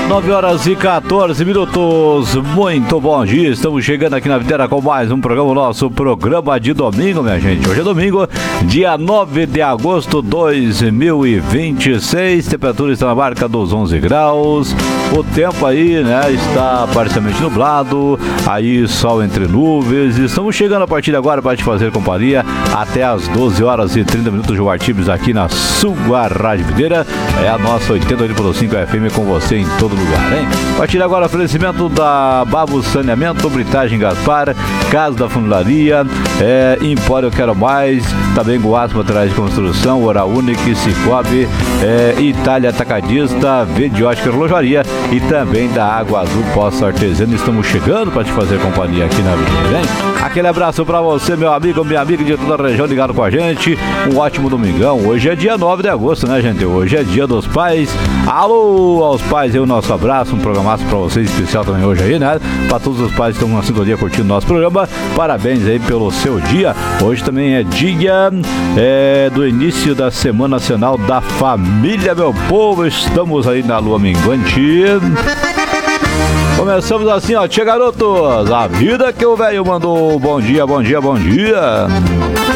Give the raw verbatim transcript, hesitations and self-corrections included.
nove horas e quatorze minutos, muito bom dia, estamos chegando aqui na Videira com mais um programa, nosso programa de domingo, minha gente. Hoje é domingo, dia nove de agosto de dois mil e vinte e seis, temperatura está na marca dos onze graus, o tempo aí, né, está parcialmente nublado, aí sol entre nuvens. Estamos chegando a partir de agora para te fazer companhia até as doze horas e trinta minutos de Artibes aqui na sua Rádio Videira, é a nossa oitenta e oito ponto cinco F M com você em todo lugar, hein? A partir de agora, oferecimento da Babo Saneamento, Britagem Gaspar, Casa da Funilaria, é, Empório Quero Mais, também Goás Materiais de Construção, Oral Unique, Cicobi, é, Itália Atacadista, Vediótica Relojaria e também da Água Azul Poço Artesiano. Estamos chegando para te fazer companhia aqui na Videira, hein? Aquele abraço para você, meu amigo, minha amiga de toda a região ligado com a gente. Um ótimo domingão. Hoje é dia nove de agosto, né, gente? Hoje é dia dos pais. Alô aos pais, aí o nosso abraço, um programaço pra vocês especial também hoje aí, né? Pra todos os pais que estão na sintonia curtindo o nosso programa, parabéns aí pelo seu dia. Hoje também é dia é, do início da Semana Nacional da Família, meu povo. Estamos aí na lua minguante. Começamos assim, ó, tchê garotos, a vida que o velho mandou. Bom dia, bom dia, bom dia.